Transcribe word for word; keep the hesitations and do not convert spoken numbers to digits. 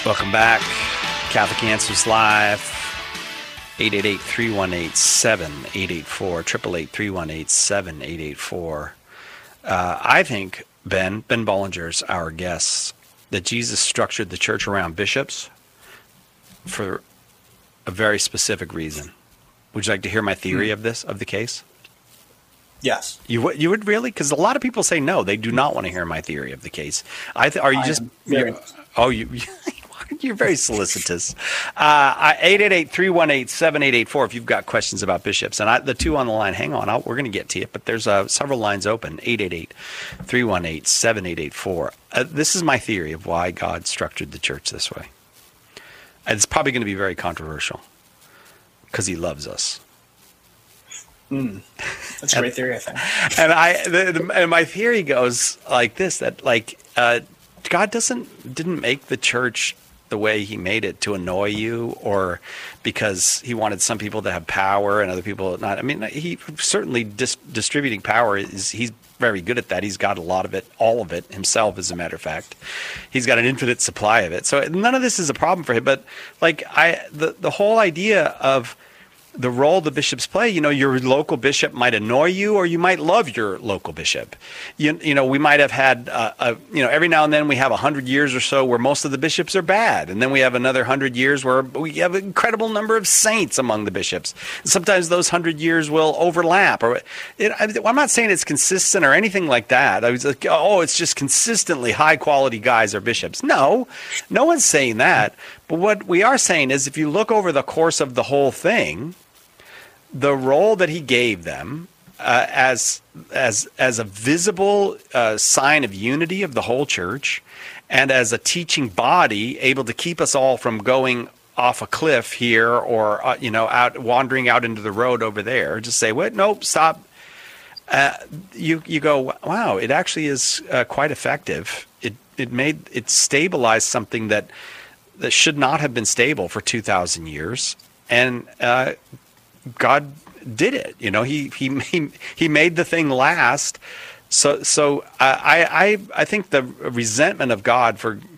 Welcome back. Catholic Answers Live. eight eight eight, three one eight, seven eight eight four. eight eight eight, three one eight, seven eight eight four. Uh, I think, Ben, Ben Bollinger's our guest, that Jesus structured the church around bishops for a very specific reason. Would you like to hear my theory Hmm. of this, of the case? Yes. You would, you would really? Because a lot of people say no, they do not want to hear my theory of the case. I th- are you I just? am very- You're, oh, you. You're very solicitous. Uh, eight eight eight, three one eight, seven eight eight four if you've got questions about bishops. And I, the two on the line, hang on, I'll, we're going to get to you, but there's uh, several lines open, eight eight eight, three one eight, seven eight eight four. Uh, this is my theory of why God structured the church this way. And it's probably going to be very controversial because he loves us. Mm. That's a great theory, I think. And I, the, the, and my theory goes like this: that like uh, God doesn't didn't make the church the way he made it to annoy you, or because he wanted some people to have power and other people not. I mean, he certainly dis- distributing power is he's very good at that. He's got a lot of it, all of it himself, as a matter of fact. He's got an infinite supply of it. So none of this is a problem for him. But like I, the the whole idea of the role the bishops play, you know, your local bishop might annoy you, or you might love your local bishop. You, you know, we might have had, uh, a, you know, every now and then we have a hundred years or so where most of the bishops are bad. And then we have another hundred years where we have an incredible number of saints among the bishops. Sometimes those hundred years will overlap. Or it, I, I'm not saying it's consistent or anything like that. I was like, oh, it's just consistently high quality guys are bishops. No, no one's saying that. But what we are saying is if you look over the course of the whole thing, the role that he gave them uh, as as as a visible uh, sign of unity of the whole church, and as a teaching body able to keep us all from going off a cliff here, or uh, you know, out wandering out into the road over there. Just say, "What? Nope, stop." Uh, you you go, wow! It actually is uh, quite effective. It it made it stabilized something that that should not have been stable for two thousand years, and uh, God did it. You know, he he he he made the thing last. So so I I I think the resentment of God for